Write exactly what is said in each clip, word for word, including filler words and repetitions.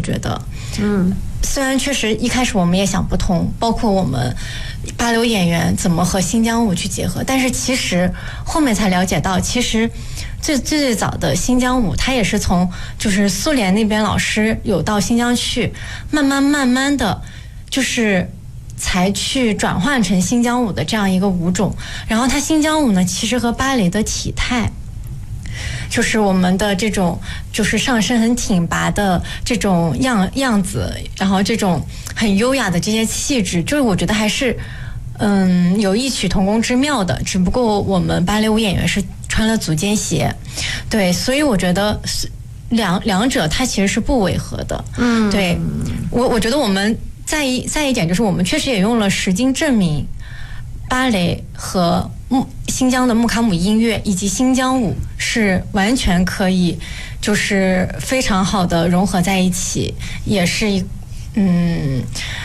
觉得，嗯，虽然确实一开始我们也想不通，包括我们芭蕾舞演员怎么和新疆舞去结合，但是其实后面才了解到，其实最最最早的新疆舞，它也是从就是苏联那边老师有到新疆去，慢慢慢慢的就是才去转换成新疆舞的这样一个舞种。然后它新疆舞呢，其实和芭蕾的体态，就是我们的这种就是上身很挺拔的这种样样子，然后这种很优雅的这些气质，就是我觉得还是嗯有异曲同工之妙的，只不过我们芭蕾舞演员是穿了足尖鞋，对，所以我觉得两两者它其实是不违和的。嗯，对，我我觉得我们再一再一点就是我们确实也用了实经证明，芭蕾和木新疆的木卡姆音乐以及新疆舞是完全可以就是非常好的融合在一起，也是一嗯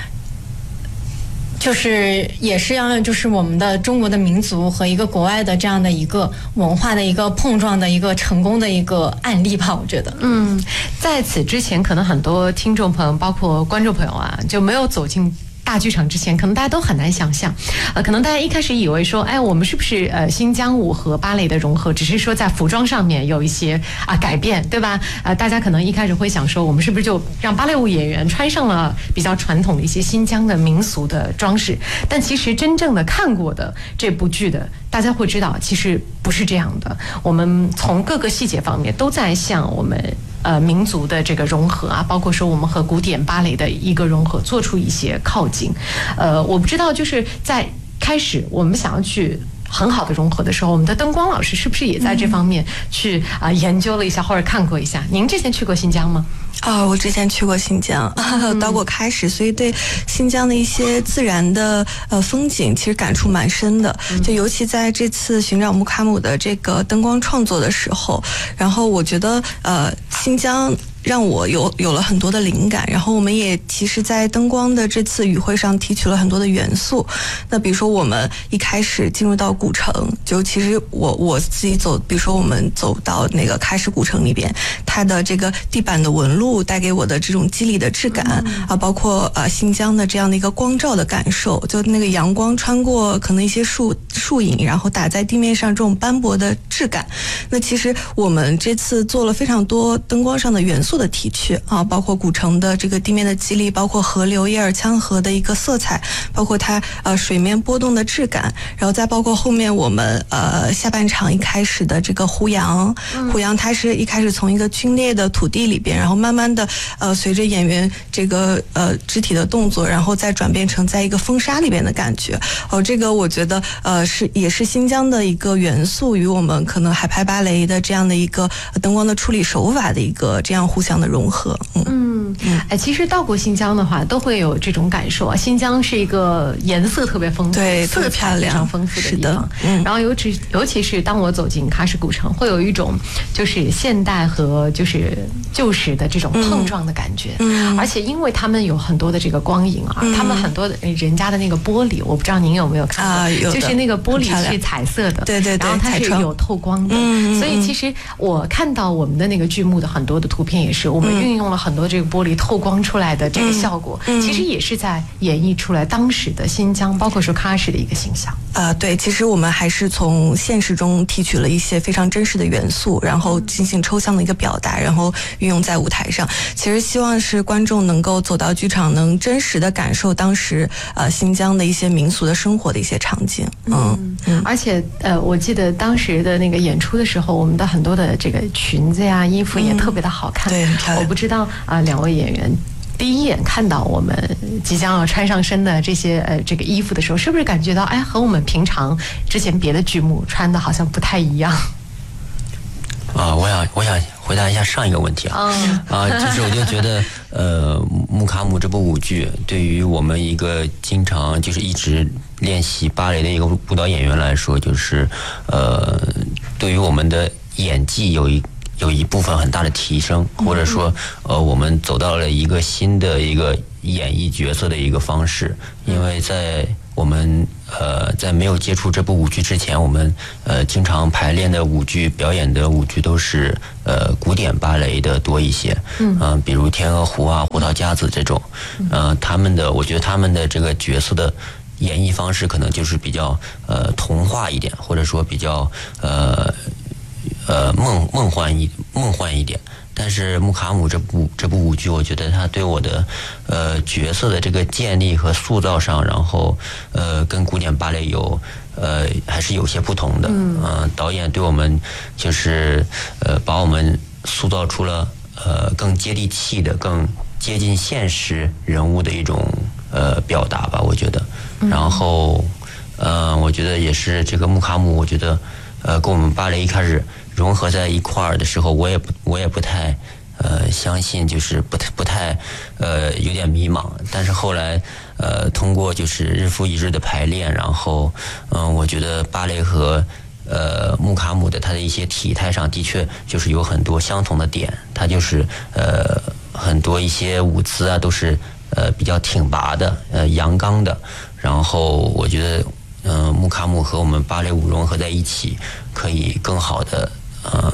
就是也是让就是我们的中国的民族和一个国外的这样的一个文化的一个碰撞的一个成功的一个案例吧，我觉得。 嗯，在此之前，可能很多听众朋友，包括观众朋友啊，就没有走进大剧场之前，可能大家都很难想象，呃，可能大家一开始以为说，哎，我们是不是呃新疆舞和芭蕾的融合，只是说在服装上面有一些啊改变，对吧？呃，大家可能一开始会想说，我们是不是就让芭蕾舞演员穿上了比较传统的一些新疆的民俗的装饰？但其实真正的看过的这部剧的，大家会知道，其实不是这样的。我们从各个细节方面都在向我们呃民族的这个融合啊，包括说我们和古典芭蕾的一个融合，做出一些靠近。呃，我不知道就是在开始我们想要去很好的融合的时候，我们的灯光老师是不是也在这方面去啊、呃、研究了一下或者看过一下？您之前去过新疆吗？ 啊、哦，我之前去过新疆，到过喀什，所以对新疆的一些自然的呃风景其实感触蛮深的。就尤其在这次寻找木卡姆的这个灯光创作的时候，然后我觉得呃新疆让我有有了很多的灵感，然后我们也其实在灯光的这次语会上提取了很多的元素。那比如说我们一开始进入到古城，就其实我我自己走，比如说我们走到那个喀什古城里边，它的这个地板的纹路带给我的这种肌理的质感、嗯、啊，包括呃新疆的这样的一个光照的感受，就那个阳光穿过可能一些树树影，然后打在地面上这种斑驳的质感。那其实我们这次做了非常多灯光上的元素的提取啊，包括古城的这个地面的肌理，包括河流叶尔羌河的一个色彩，包括它呃水面波动的质感，然后再包括后面我们呃下半场一开始的这个胡杨，胡杨它是一开始从一个皲裂的土地里边，然后慢慢的呃随着演员这个呃肢体的动作，然后再转变成在一个风沙里边的感觉。哦，这个我觉得呃是也是新疆的一个元素与我们可能海派芭蕾的这样的一个灯光的处理手法的一个这样互相的融合。 嗯嗯，哎，其实到过新疆的话，都会有这种感受啊。新疆是一个颜色特别丰富， 对， 色彩非常丰富的地方。 嗯， 然后尤其尤其是当我走进喀什古城，会有一种就是现代和就是旧时的这种碰撞的感觉。嗯，而且因为他们有很多的这个光影啊，嗯、他们很多的人家的那个玻璃，我不知道您有没有看过， 啊、有就是那个玻璃是彩色的， 对对对， 然后它是有透光的。嗯，所以其实我看到我们的那个剧目的很多的图片也是，我们运用了很多这个玻璃透光出来的这个效果，嗯嗯、其实也是在演绎出来当时的新疆，包括说喀什的一个形象。 呃，对，其实我们还是从现实中提取了一些非常真实的元素，然后进行抽象的一个表达，然后运用在舞台上。其实希望是观众能够走到剧场，能真实的感受当时呃新疆的一些民俗的生活的一些场景。嗯， 嗯而且呃，我记得当时的那个演出的时候，我们的很多的这个裙子呀、衣服也特别的好看。 嗯、对，很漂亮。 我不知道啊、呃，两位演员第一眼看到我们即将要穿上身的这些呃这个衣服的时候，是不是感觉到哎和我们平常之前别的剧目穿的好像不太一样？ 啊，我想我想回答一下上一个问题啊，啊，就是我就觉得呃木卡姆这部舞剧对于我们一个经常就是一直练习芭蕾的一个舞蹈演员来说，就是呃对于我们的演技有一有一部分很大的提升，或者说呃我们走到了一个新的一个演绎角色的一个方式，因为在我们呃在没有接触这部舞剧之前，我们呃经常排练的舞剧、表演的舞剧都是呃古典芭蕾的多一些，嗯、呃，比如《天鹅湖》啊、《胡桃夹子》这种，呃，他们的我觉得他们的这个角色的演绎方式可能就是比较呃童话一点，或者说比较呃呃梦梦幻一梦幻一点。但是穆卡姆这部这部舞剧，我觉得它对我的呃角色的这个建立和塑造上，然后呃跟古典芭蕾有呃还是有些不同的。嗯、呃，导演对我们就是呃把我们塑造出了呃更接地气的、更接近现实人物的一种呃表达吧，我觉得。然后呃，我觉得也是这个穆卡姆，我觉得呃跟我们芭蕾一开始融合在一块儿的时候，我也不我也不太呃相信，就是不太不太呃有点迷茫。但是后来呃通过就是日复一日的排练，然后嗯、呃，我觉得芭蕾和呃穆卡姆的它的一些体态上的确就是有很多相同的点，它就是呃很多一些舞姿啊都是呃比较挺拔的，呃阳刚的。然后我觉得嗯、呃、穆卡姆和我们芭蕾舞融合在一起，可以更好的呃，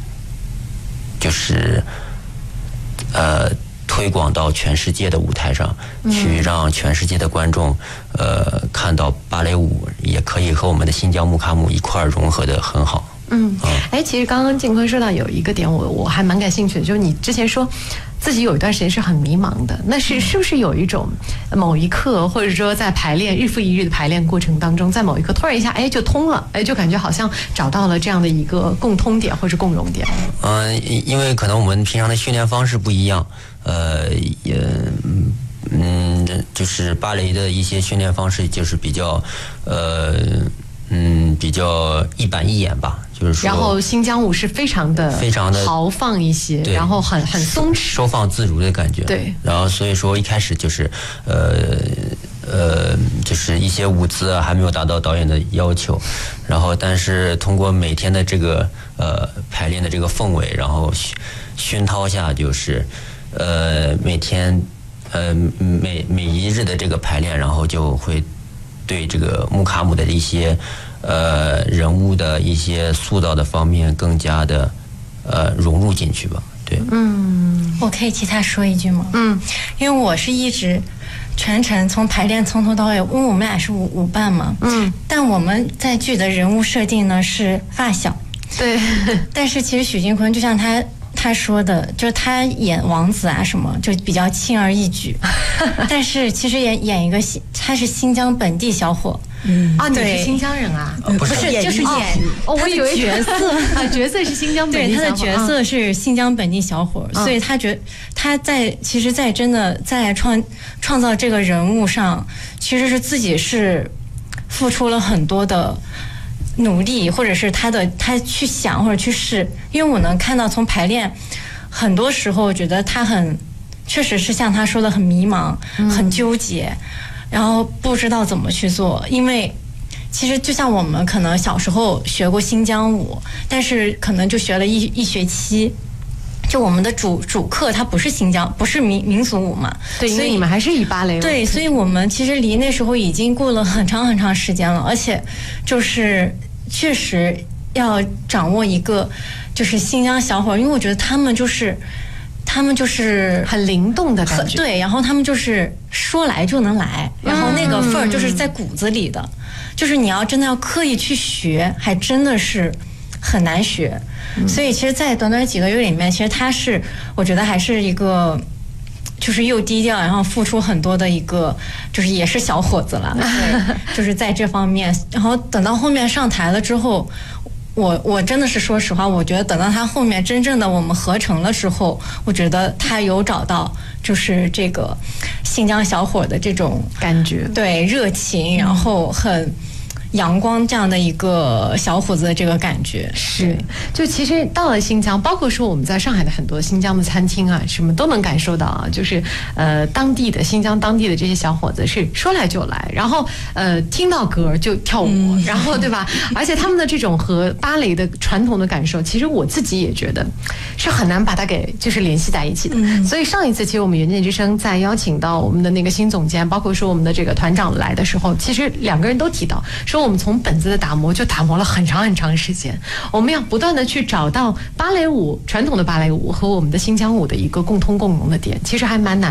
就是呃，推广到全世界的舞台上，嗯、去让全世界的观众呃看到芭蕾舞也可以和我们的新疆穆卡姆一块儿融合得很好。 嗯，哎，其实刚刚靖坤说到有一个点我，我我还蛮感兴趣的，就是你之前说自己有一段时间是很迷茫的，那是是不是有一种某一刻，或者说在排练日复一日的排练过程当中，在某一刻突然一下，哎，就通了，哎，就感觉好像找到了这样的一个共通点或者共融点。 嗯、呃，因为可能我们平常的训练方式不一样，呃，也嗯，就是芭蕾的一些训练方式就是比较呃。嗯，比较一板一眼吧，就是说。 然后新疆舞是非常的、 非常的豪放一些，然后很很松弛、 收放自如的感觉。 对。 然后所以说一开始就是，呃呃，就是一些舞姿啊还没有达到导演的要求，然后但是通过每天的这个呃排练的这个氛围，然后熏陶下，就是呃每天呃每每一日的这个排练，然后就会。对这个穆卡姆的一些呃人物的一些塑造的方面更加的呃融入进去吧。对， 嗯，我可以替他说一句吗？嗯，因为我是一直全程从排练从头到尾，因为我们俩是舞舞伴嘛，嗯，但我们在剧的人物设定呢是发小， 对， 但是其实许晋坤就像他。他说的就是他演王子啊什么就比较轻而易举，但是其实演演一个新他是新疆本地小伙。 嗯啊，你是新疆人啊？ 呃、不是， 就是演哦，我以为角色啊，角色是新疆本地小伙， 对，他的角色是新疆本地小伙， 嗯、 所以他觉他在其实，在真的在创创造这个人物上，其实是自己是付出了很多的。努力，或者是他的他去想或者去试，因为我能看到从排练，很多时候我觉得他很，确实是像他说的很迷茫，很纠结，然后不知道怎么去做。因为其实就像我们可能小时候学过新疆舞，但是可能就学了一一学期。就我们的主主课它不是新疆，不是民民族舞嘛， 对，所以你们还是以芭蕾为主。 对，所以我们其实离那时候已经过了很长很长时间了，而且就是确实要掌握一个就是新疆小伙，因为我觉得他们就是他们就是很灵动的感觉， 对，然后他们就是说来就能来，然后那个份儿就是在骨子里的，嗯、就是你要真的要刻意去学，还真的是很难学。所以其实在短短几个月里面，其实他是我觉得还是一个就是又低调然后付出很多的一个就是也是小伙子了，对，就是在这方面。然后等到后面上台了之后，我我真的是说实话，我觉得等到他后面真正的我们合成了之后，我觉得他有找到就是这个新疆小伙的这种感觉， 对，热情，然后很阳光这样的一个小伙子的这个感觉。 是，就其实到了新疆，包括说我们在上海的很多新疆的餐厅啊，什么都能感受到啊，就是呃当地的新疆当地的这些小伙子是说来就来，然后呃听到歌就跳舞，嗯、然后对吧？而且他们的这种和芭蕾的传统的感受，其实我自己也觉得是很难把它给就是联系在一起的。嗯、所以上一次其实我们远见之声在邀请到我们的那个新总监，包括说我们的这个团长来的时候，其实两个人都提到说，我们从本子的打磨就打磨了很长很长时间，我们要不断的去找到芭蕾舞传统的芭蕾舞和我们的新疆舞的一个共通共融的点，其实还蛮难。